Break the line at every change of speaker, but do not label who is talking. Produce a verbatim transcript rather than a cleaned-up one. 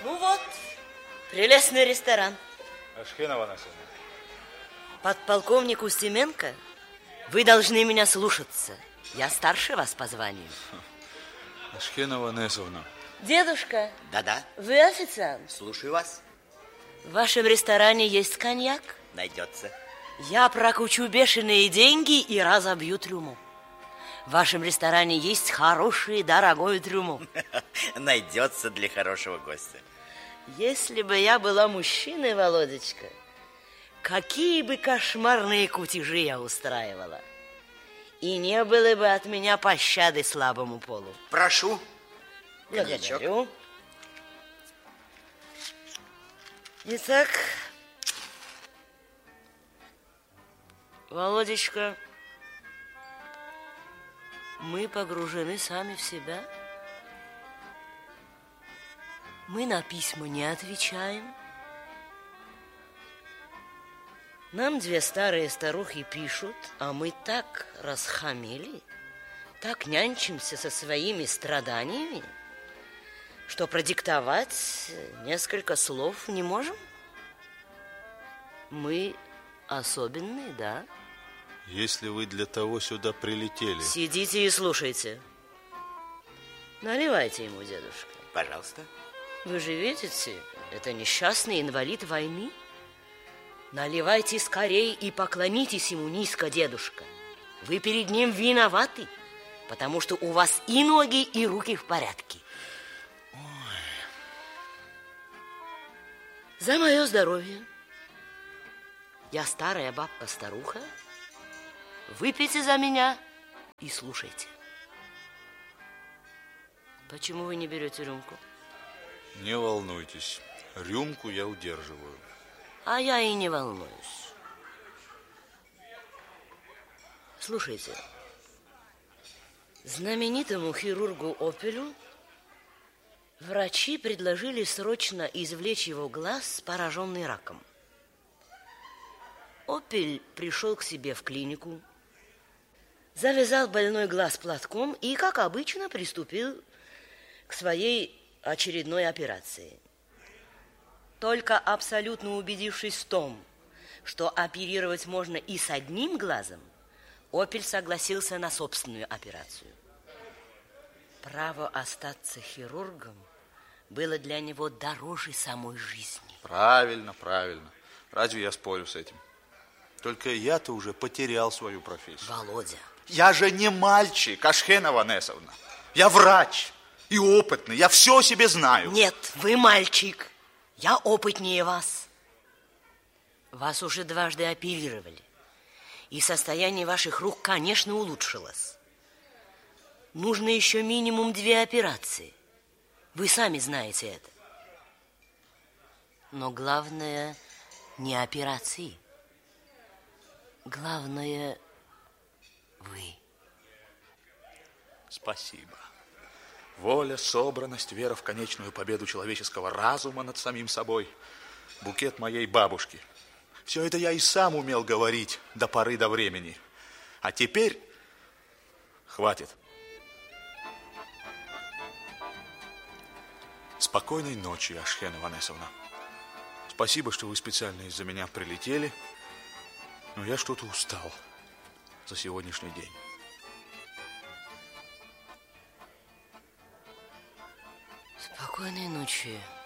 Ну вот, прелестный ресторан.
Ашхена Ванасовна.
Подполковник Устименко, вы должны меня слушаться. Я старше вас по званию.
Ашхена Ванесовна.
Дедушка.
Да-да.
Вы официант?
Слушаю вас.
В вашем ресторане есть коньяк?
Найдется.
Я прокручу бешеные деньги и разобью трюму. В вашем ресторане есть хороший, дорогой трюму.
Найдется для хорошего гостя.
Если бы я была мужчиной, Володечка, какие бы кошмарные кутежи я устраивала. И не было бы от меня пощады слабому полу.
Прошу.
Благодарю. Итак, Володечка, мы погружены сами в себя. Мы на письма не отвечаем. Нам две старые старухи пишут, а мы так расхамили, так нянчимся со своими страданиями, что продиктовать несколько слов не можем. Мы особенные, да?
Если вы для того сюда прилетели...
Сидите и слушайте. Наливайте ему, дедушка.
Пожалуйста.
Вы же видите, это несчастный инвалид войны. Наливайте скорей и поклонитесь ему низко, дедушка. Вы перед ним виноваты, потому что у вас и ноги, и руки в порядке.
Ой.
За мое здоровье. Я старая бабка-старуха. Выпейте за меня и слушайте. Почему вы не берете рюмку?
Не волнуйтесь, рюмку я удерживаю.
А я и не волнуюсь. Слушайте, знаменитому хирургу Опелю врачи предложили срочно извлечь его глаз, пораженный раком. Опель пришел к себе в клинику, завязал больной глаз платком и, как обычно, приступил к своей очередной операции. Только абсолютно убедившись в том, что оперировать можно и с одним глазом, Опель согласился на собственную операцию. Право остаться хирургом было для него дороже самой жизни.
Правильно, правильно. Разве я спорю с этим? Только я-то уже потерял свою профессию.
Володя.
Я же не мальчик, Ашхена Ванесовна. Я врач и опытный, я все о себе знаю.
Нет, вы мальчик. Я опытнее вас. Вас уже дважды оперировали. И состояние ваших рук, конечно, улучшилось. Нужно еще минимум две операции. Вы сами знаете это. Но главное не операции. Главное вы.
Спасибо. Воля, собранность, вера в конечную победу человеческого разума над самим собой. Букет моей бабушки. Все это я и сам умел говорить до поры до времени. А теперь хватит. Спокойной ночи, Ашхена Ванесовна. Спасибо, что вы специально из-за меня прилетели. Но я что-то устал за сегодняшний день.
Спокойной ночи.